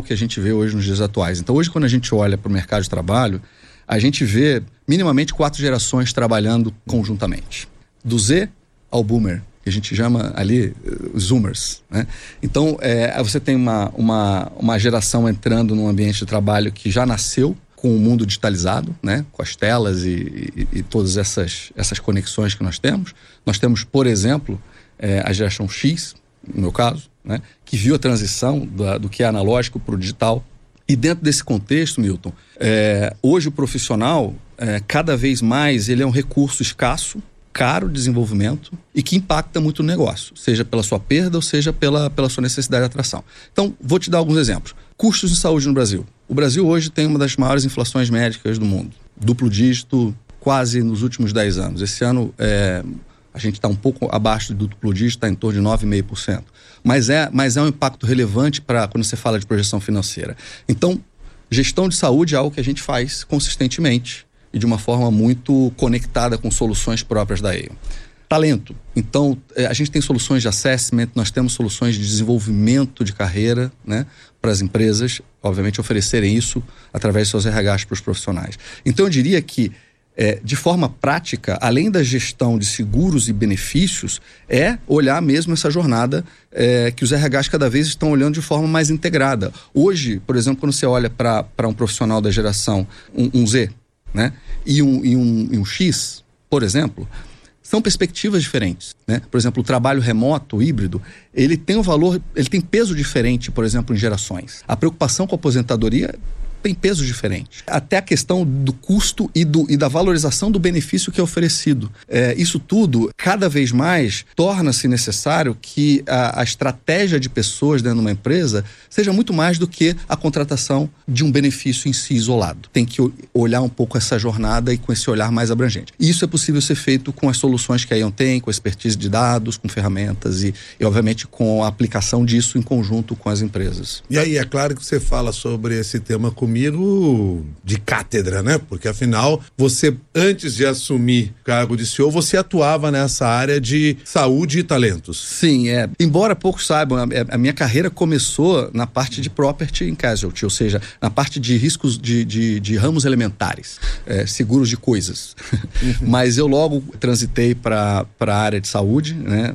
que a gente vê hoje nos dias atuais. Então hoje, quando a gente olha para o mercado de trabalho, a gente vê minimamente 4 gerações trabalhando conjuntamente. Do Z ao Boomer, que a gente chama ali Zoomers, né? Então você tem uma geração entrando num ambiente de trabalho que já nasceu com o mundo digitalizado, né? Com as telas e todas essas conexões que nós temos. Nós temos, por exemplo, a geração X, no meu caso, né? Que viu a transição do que é analógico para o digital. E dentro desse contexto, Milton, hoje o profissional, cada vez mais, ele é um recurso escasso, caro de desenvolvimento e que impacta muito no negócio, seja pela sua perda ou seja pela sua necessidade de atração. Então, vou te dar alguns exemplos. Custos de saúde no Brasil. O Brasil hoje tem uma das maiores inflações médicas do mundo. Duplo dígito quase nos últimos 10 anos. Esse ano a gente está um pouco abaixo do duplo dígito, está em torno de 9,5%. Mas é um impacto relevante para quando você fala de projeção financeira. Então, gestão de saúde é algo que a gente faz consistentemente e de uma forma muito conectada com soluções próprias da Aon. Talento. Então, a gente tem soluções de assessment, nós temos soluções de desenvolvimento de carreira, né, para as empresas, obviamente, oferecerem isso através de seus RHs para os profissionais. Então, eu diria que, de forma prática, além da gestão de seguros e benefícios, olhar mesmo essa jornada que os RHs cada vez estão olhando de forma mais integrada. Hoje, por exemplo, quando você olha para um profissional da geração um Z, né, e um X, por exemplo, são perspectivas diferentes, né? Por exemplo, o trabalho remoto, híbrido, ele tem um valor, ele tem peso diferente, por exemplo, em gerações. A preocupação com a aposentadoria tem pesos diferentes. Até a questão do custo e da valorização do benefício que é oferecido. Isso tudo, cada vez mais, torna-se necessário que a estratégia de pessoas dentro de uma empresa seja muito mais do que a contratação de um benefício em si isolado. Tem que olhar um pouco essa jornada e com esse olhar mais abrangente. E isso é possível ser feito com as soluções que a Aon tem, com a expertise de dados, com ferramentas e obviamente, com a aplicação disso em conjunto com as empresas. E aí, é claro que você fala sobre esse tema comigo de cátedra, né? Porque afinal, você, antes de assumir o cargo de CEO, você atuava nessa área de saúde e talentos. Sim, embora poucos saibam, a minha carreira começou na parte de property and casualty, ou seja, na parte de riscos de ramos elementares, seguros de coisas. Mas eu logo transitei para a área de saúde, né?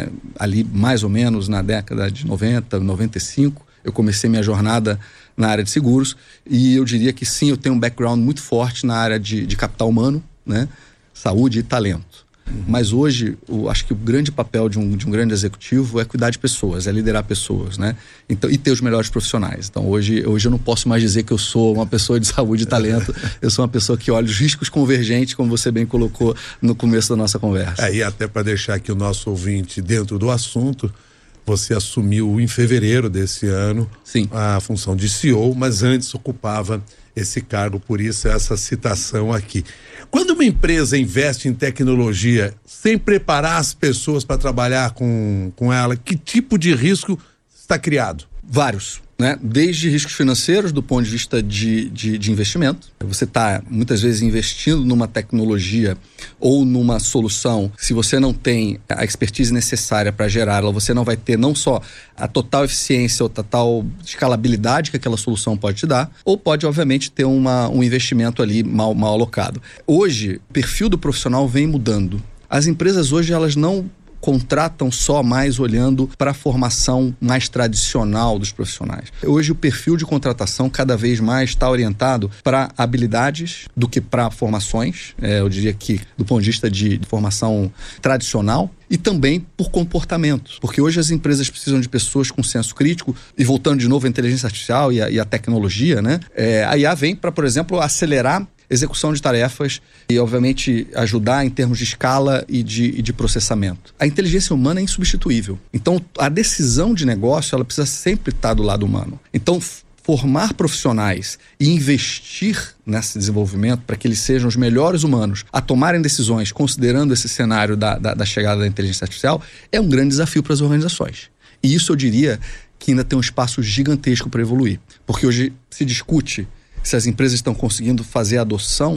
Ali mais ou menos na década de 90, 95, eu comecei minha jornada na área de seguros e eu diria que sim, eu tenho um background muito forte na área de capital humano, né? Saúde e talento. Mas hoje, acho que o grande papel de um grande executivo é cuidar de pessoas, é liderar pessoas, né? Então, e ter os melhores profissionais. Então, hoje eu não posso mais dizer que eu sou uma pessoa de saúde e talento. Eu sou uma pessoa que olha os riscos convergentes, como você bem colocou no começo da nossa conversa. E até para deixar aqui o nosso ouvinte dentro do assunto, você assumiu em fevereiro desse ano. Sim. A função de CEO, mas antes ocupava esse cargo, por isso essa citação aqui. Quando uma empresa investe em tecnologia sem preparar as pessoas para trabalhar com ela, que tipo de risco está criado? Vários, né? Desde riscos financeiros, do ponto de vista de investimento. Você está, muitas vezes, investindo numa tecnologia ou numa solução. Se você não tem a expertise necessária para gerá-la, você não vai ter não só a total eficiência ou total escalabilidade que aquela solução pode te dar, ou pode, obviamente, ter um investimento ali mal alocado. Hoje, o perfil do profissional vem mudando. As empresas hoje, elas não contratam só mais olhando para a formação mais tradicional dos profissionais. Hoje o perfil de contratação cada vez mais está orientado para habilidades do que para formações, eu diria que do ponto de vista de formação tradicional, e também por comportamento, porque hoje as empresas precisam de pessoas com senso crítico, e voltando de novo à inteligência artificial e a tecnologia, né? A IA vem para, por exemplo, acelerar execução de tarefas e, obviamente, ajudar em termos de escala e de processamento. A inteligência humana é insubstituível. Então, a decisão de negócio, ela precisa sempre estar do lado humano. Então, formar profissionais e investir nesse desenvolvimento para que eles sejam os melhores humanos a tomarem decisões considerando esse cenário da chegada da inteligência artificial é um grande desafio para as organizações. E isso eu diria que ainda tem um espaço gigantesco para evoluir. Porque hoje se discute se as empresas estão conseguindo fazer a adoção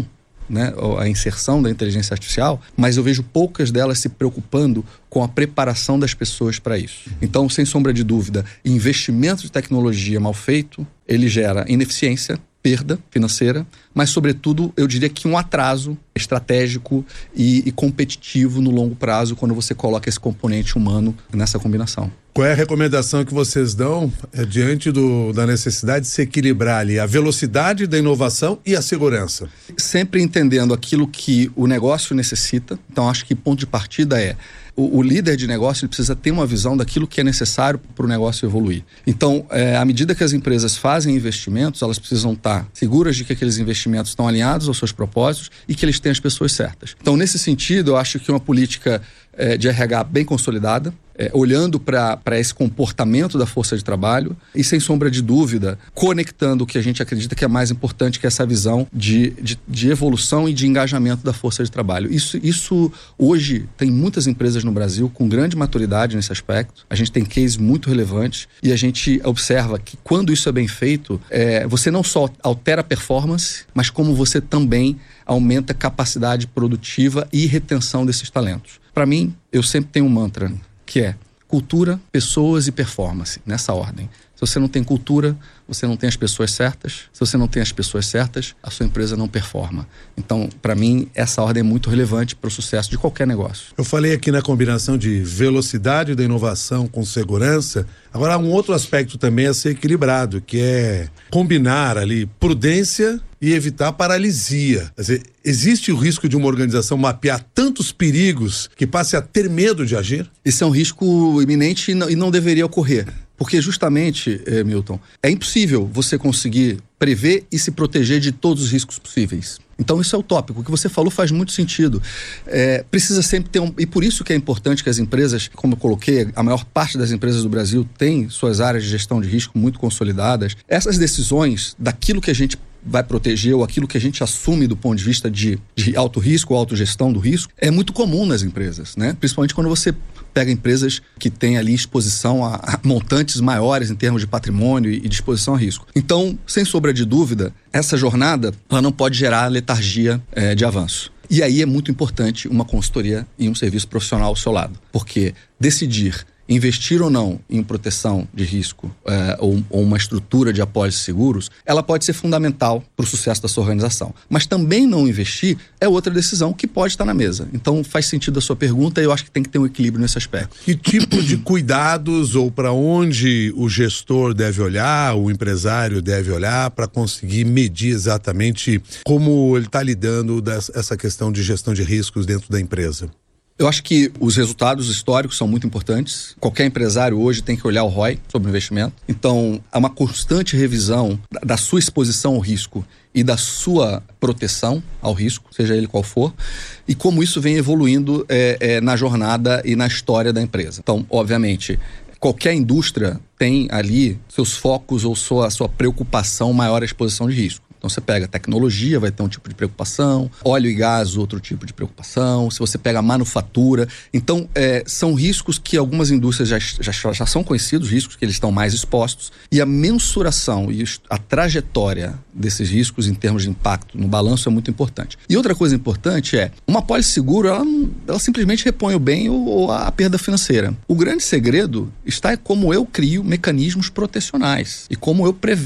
né, a inserção da inteligência artificial, mas eu vejo poucas delas se preocupando com a preparação das pessoas para isso. Então, sem sombra de dúvida, investimento de tecnologia mal feito, ele gera ineficiência, perda financeira, mas, sobretudo, eu diria que um atraso estratégico e competitivo no longo prazo quando você coloca esse componente humano nessa combinação. Qual é a recomendação que vocês dão diante da necessidade de se equilibrar ali a velocidade da inovação e a segurança? Sempre entendendo aquilo que o negócio necessita. Então, acho que ponto de partida é o líder de negócio, ele precisa ter uma visão daquilo que é necessário para o negócio evoluir. Então, à medida que as empresas fazem investimentos, elas precisam estar seguras de que aqueles investimentos estão alinhados aos seus propósitos e que eles têm as pessoas certas. Então, nesse sentido, eu acho que uma política de RH bem consolidada, olhando para esse comportamento da força de trabalho e, sem sombra de dúvida, conectando o que a gente acredita que é mais importante, que é essa visão de evolução e de engajamento da força de trabalho. Isso hoje tem muitas empresas no Brasil com grande maturidade nesse aspecto. A gente tem cases muito relevantes e a gente observa que quando isso é bem feito, você não só altera a performance, mas como você também aumenta a capacidade produtiva e retenção desses talentos. Para mim, eu sempre tenho um mantra, que é cultura, pessoas e performance, nessa ordem. Se você não tem cultura, você não tem as pessoas certas. Se você não tem as pessoas certas, a sua empresa não performa. Então, para mim, essa ordem é muito relevante para o sucesso de qualquer negócio. Eu falei aqui na combinação de velocidade da inovação com segurança. Agora, há um outro aspecto também a ser equilibrado, que é combinar ali prudência e evitar paralisia. Quer dizer, existe o risco de uma organização mapear tantos perigos que passe a ter medo de agir? Esse é um risco iminente e não deveria ocorrer. Porque justamente, Milton, é impossível você conseguir prever e se proteger de todos os riscos possíveis. Então isso é utópico. O que você falou faz muito sentido. Precisa sempre ter e por isso que é importante que as empresas, como eu coloquei, a maior parte das empresas do Brasil tem suas áreas de gestão de risco muito consolidadas. Essas decisões daquilo que a gente vai proteger ou aquilo que a gente assume do ponto de vista de alto risco ou autogestão do risco é muito comum nas empresas, né? Principalmente quando você pega empresas que têm ali exposição a montantes maiores em termos de patrimônio e de exposição a risco. Então, sem sombra de dúvida, essa jornada ela não pode gerar letargia de avanço. E aí é muito importante uma consultoria e um serviço profissional ao seu lado, porque decidir investir ou não em proteção de risco ou uma estrutura de apólices seguros, ela pode ser fundamental para o sucesso da sua organização. Mas também não investir é outra decisão que pode estar na mesa. Então faz sentido a sua pergunta e eu acho que tem que ter um equilíbrio nesse aspecto. Que tipo de cuidados ou para onde o gestor deve olhar, o empresário deve olhar para conseguir medir exatamente como ele está lidando essa questão de gestão de riscos dentro da empresa? Eu acho que os resultados históricos são muito importantes. Qualquer empresário hoje tem que olhar o ROI sobre o investimento. Então, há uma constante revisão da sua exposição ao risco e da sua proteção ao risco, seja ele qual for, e como isso vem evoluindo na jornada e na história da empresa. Então, obviamente, qualquer indústria tem ali seus focos ou sua preocupação maior à exposição de risco. Então você pega tecnologia, vai ter um tipo de preocupação, óleo e gás, outro tipo de preocupação, se você pega manufatura. Então são riscos que algumas indústrias já são conhecidos, riscos que eles estão mais expostos, e a mensuração e a trajetória desses riscos em termos de impacto no balanço é muito importante. E outra coisa importante uma apólice seguro, ela simplesmente repõe o bem ou a perda financeira. O grande segredo está em como eu crio mecanismos protecionais e como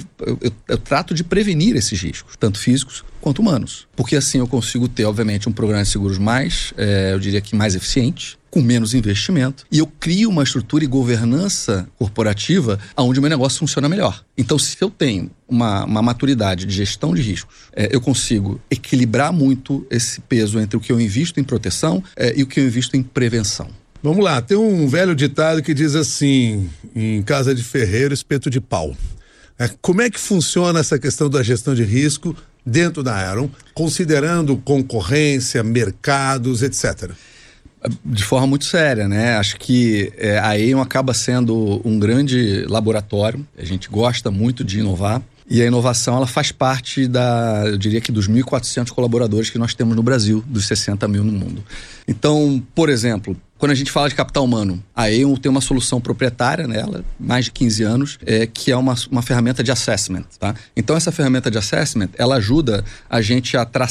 eu trato de prevenir esses riscos, tanto físicos quanto humanos. Porque assim eu consigo ter, obviamente, um programa de seguros mais, eu diria que mais eficiente, com menos investimento, e eu crio uma estrutura e governança corporativa onde o meu negócio funciona melhor. Então, se eu tenho uma maturidade de gestão de riscos, eu consigo equilibrar muito esse peso entre o que eu invisto em proteção e o que eu invisto em prevenção. Vamos lá, tem um velho ditado que diz assim: em casa de ferreiro, espeto de pau. Como é que funciona essa questão da gestão de risco dentro da Aeron, considerando concorrência, mercados, etc.? De forma muito séria, né? Acho que a Aeon acaba sendo um grande laboratório. A gente gosta muito de inovar. E a inovação, ela faz parte eu diria que dos 1.400 colaboradores que nós temos no Brasil, dos 60 mil no mundo. Então, por exemplo, quando a gente fala de capital humano, a Aeon tem uma solução proprietária nela, mais de 15 anos, que é uma ferramenta de assessment, tá? Então, essa ferramenta de assessment, ela ajuda a gente a traçar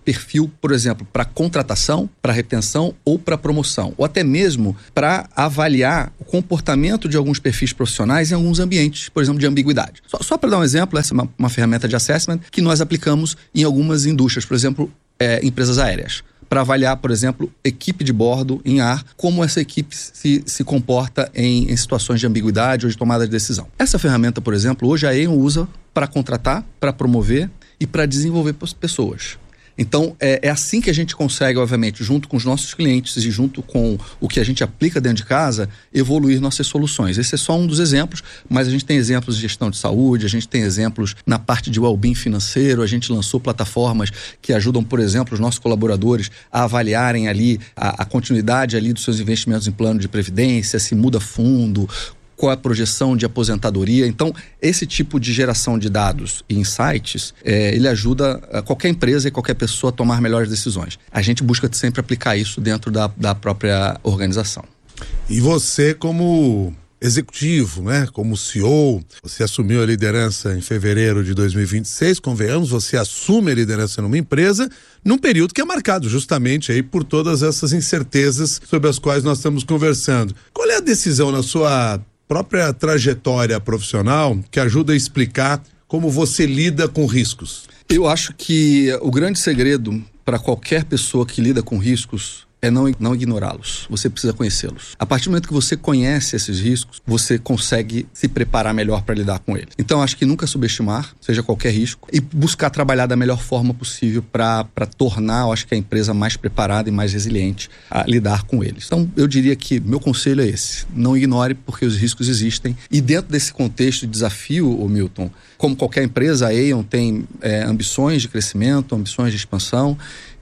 perfil, por exemplo, para contratação, para retenção ou para promoção, ou até mesmo para avaliar o comportamento de alguns perfis profissionais em alguns ambientes, por exemplo, de ambiguidade. Só para dar um exemplo, essa é uma ferramenta de assessment que nós aplicamos em algumas indústrias, por exemplo, empresas aéreas, para avaliar, por exemplo, equipe de bordo em ar, como essa equipe se comporta em situações de ambiguidade ou de tomada de decisão. Essa ferramenta, por exemplo, hoje a Aon usa para contratar, para promover e para desenvolver pessoas. Então, é assim que a gente consegue, obviamente, junto com os nossos clientes e junto com o que a gente aplica dentro de casa, evoluir nossas soluções. Esse é só um dos exemplos, mas a gente tem exemplos de gestão de saúde, a gente tem exemplos na parte de well-being financeiro, a gente lançou plataformas que ajudam, por exemplo, os nossos colaboradores a avaliarem ali a continuidade ali dos seus investimentos em plano de previdência, se muda fundo, qual é a projeção de aposentadoria. Então, esse tipo de geração de dados e insights, ele ajuda qualquer empresa e qualquer pessoa a tomar melhores decisões. A gente busca sempre aplicar isso dentro da própria organização. E você, como executivo, né, como CEO, você assumiu a liderança em fevereiro de 2026, convenhamos, você assume a liderança numa empresa num período que é marcado justamente aí por todas essas incertezas sobre as quais nós estamos conversando. Qual é a decisão na sua própria trajetória profissional que ajuda a explicar como você lida com riscos? Eu acho que o grande segredo para qualquer pessoa que lida com riscos é não ignorá-los. Você precisa conhecê-los. A partir do momento que você conhece esses riscos, você consegue se preparar melhor para lidar com eles. Então, acho que nunca subestimar, seja qualquer risco, e buscar trabalhar da melhor forma possível para tornar, eu acho que a empresa mais preparada e mais resiliente a lidar com eles. Então, eu diria que meu conselho é esse. Não ignore, porque os riscos existem. E dentro desse contexto de desafio, Milton, como qualquer empresa, a Aon tem ambições de crescimento, ambições de expansão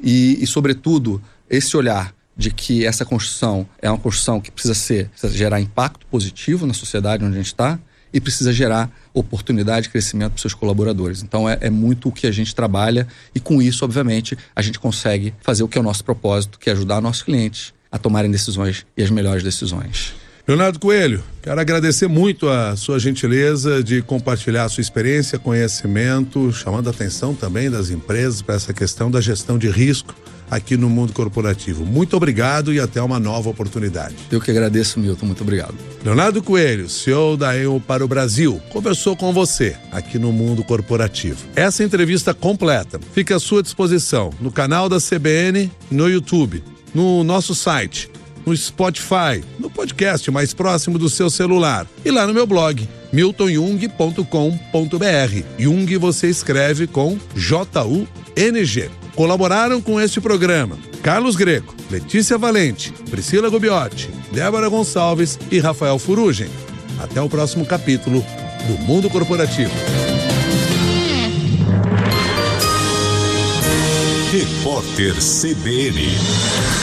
e sobretudo, esse olhar de que essa construção é uma construção que precisa gerar impacto positivo na sociedade onde a gente está e precisa gerar oportunidade de crescimento para os seus colaboradores. Então é muito o que a gente trabalha e com isso, obviamente, a gente consegue fazer o que é o nosso propósito, que é ajudar nossos clientes a tomarem decisões e as melhores decisões. Leonardo Coelho, quero agradecer muito a sua gentileza de compartilhar a sua experiência, conhecimento, chamando a atenção também das empresas para essa questão da gestão de risco aqui no mundo corporativo. Muito obrigado e até uma nova oportunidade. Eu que agradeço, Milton. Muito obrigado. Leonardo Coelho, CEO da Aon para o Brasil, conversou com você aqui no mundo corporativo. Essa entrevista completa fica à sua disposição no canal da CBN, no YouTube, no nosso site, no Spotify, no podcast mais próximo do seu celular e lá no meu blog, miltonjung.com.br. Jung você escreve com J-U-N-G. Colaboraram com este programa Carlos Greco, Letícia Valente, Priscila Gubiotti, Débora Gonçalves e Rafael Furugem. Até o próximo capítulo do Mundo Corporativo. Repórter CBN.